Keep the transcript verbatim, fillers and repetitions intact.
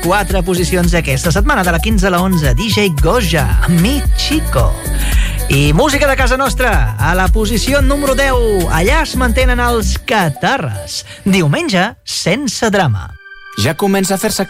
Quatre posicions aquesta setmana, de la quinze a la onze, D J Goja, Mi Chico. I música de casa nostra, a la posició número deu, allà es mantenen els Catarres. Diumenge sense drama. Ja comença a fer-se